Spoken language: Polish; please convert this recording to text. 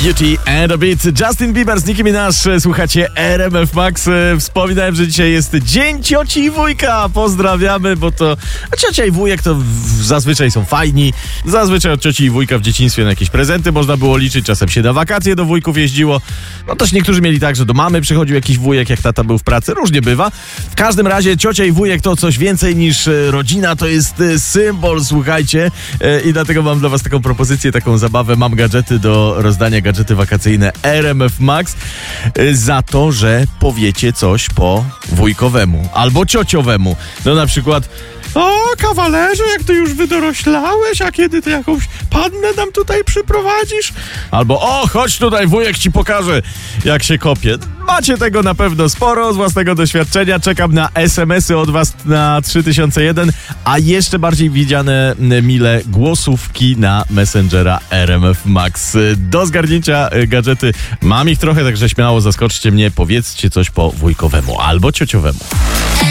Beauty and a Beat. Justin Bieber z Nicki Minaj. Słuchacie RMF Max. Wspominałem, że dzisiaj jest Dzień Cioci i Wujka. Pozdrawiamy, bo to ciocia i wujek to zazwyczaj są fajni. Zazwyczaj od cioci i wujka w dzieciństwie na jakieś prezenty można było liczyć. Czasem się na wakacje do wujków jeździło. No też niektórzy mieli tak, że do mamy przychodził jakiś wujek, jak tata był w pracy. Różnie bywa. W każdym razie ciocia i wujek to coś więcej niż rodzina. To jest symbol, słuchajcie. I dlatego mam dla was taką propozycję, taką zabawę. Mam gadżety do rozdania, gadżety wakacyjne RMF Max za to, że powiecie coś po wujkowemu albo ciociowemu. No na przykład: o, kawalerze, jak ty już wydoroślałeś, a kiedy ty jakąś pannę nam tutaj przyprowadzisz? Albo: o, chodź tutaj, wujek ci pokaże, jak się kopie. Macie tego na pewno sporo z własnego doświadczenia. Czekam na SMS-y od was na 3001, a jeszcze bardziej widziane mile głosówki na Messengera RMF Max. Do zgarnięcia gadżety mam ich trochę, także śmiało zaskoczcie mnie, powiedzcie coś po wujkowemu albo ciociowemu.